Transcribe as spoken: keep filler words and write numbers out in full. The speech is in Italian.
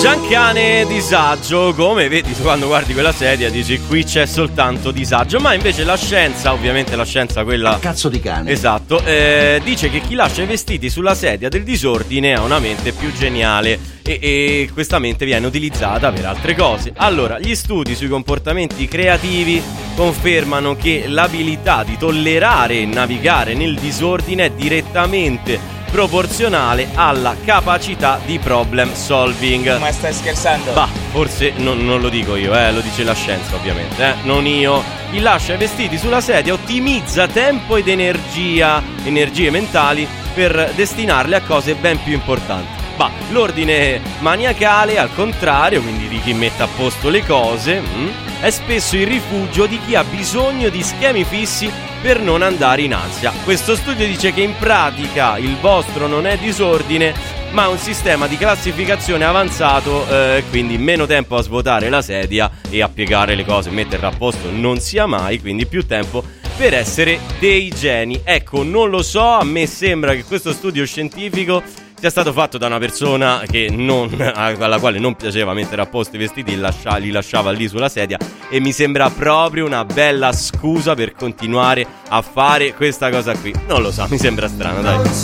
Giancane disagio, come vedi quando guardi quella sedia dici qui c'è soltanto disagio, ma invece la scienza, ovviamente la scienza quella cazzo di cane, esatto, eh, dice che chi lascia i vestiti sulla sedia del disordine ha una mente più geniale e, e questa mente viene utilizzata per altre cose. Allora, gli studi sui comportamenti creativi confermano che l'abilità di tollerare e navigare nel disordine è direttamente proporzionale alla capacità di problem solving. Ma stai scherzando? Bah, forse non, non lo dico io, eh, lo dice la scienza ovviamente, eh, non io. Chi lascia i vestiti sulla sedia ottimizza tempo ed energia, energie mentali, per destinarle a cose ben più importanti. Bah, l'ordine maniacale, al contrario, quindi di chi mette a posto le cose, mh, è spesso il rifugio di chi ha bisogno di schemi fissi per non andare in ansia. Questo studio dice che in pratica il vostro non è disordine, ma un sistema di classificazione avanzato, eh, quindi meno tempo a svuotare la sedia e a piegare le cose, metterla a posto non sia mai, quindi più tempo per essere dei geni. Ecco, non lo so, a me sembra che questo studio scientifico sia stato fatto da una persona che non, alla quale non piaceva mettere a posto i vestiti, li lasciava, li lasciava lì sulla sedia, e mi sembra proprio una bella scusa per continuare a fare questa cosa qui. Non lo so, mi sembra strano, dai.